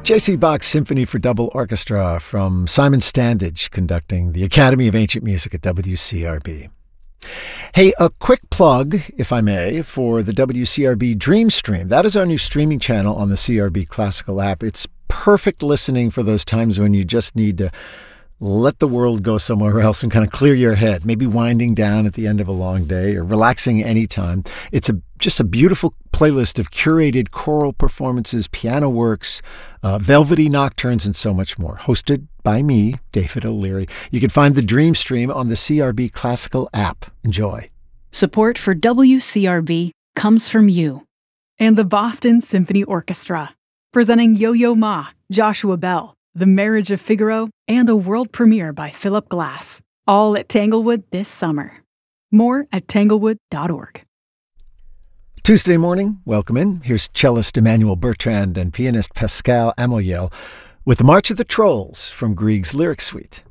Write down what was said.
J.C. Bach's Symphony for Double Orchestra from Simon Standage, conducting the Academy of Ancient Music at WCRB. Hey, a quick plug, if I may, for the WCRB Dream Stream. That is our new streaming channel on the CRB Classical app. It's perfect listening for those times when you just need to let the world go somewhere else and kind of clear your head, maybe winding down at the end of a long day or relaxing anytime. It's just a beautiful playlist of curated choral performances, piano works, velvety nocturnes, and so much more. Hosted by me, David O'Leary. You can find the Dream Stream on the CRB Classical app. Enjoy. Support for WCRB comes from you. And the Boston Symphony Orchestra, presenting Yo-Yo Ma, Joshua Bell, The Marriage of Figaro, and a world premiere by Philip Glass, all at Tanglewood this summer. More at tanglewood.org. Tuesday morning, welcome in. Here's cellist Emmanuel Bertrand and pianist Pascal Amoyel with the March of the Trolls from Grieg's Lyric Suite.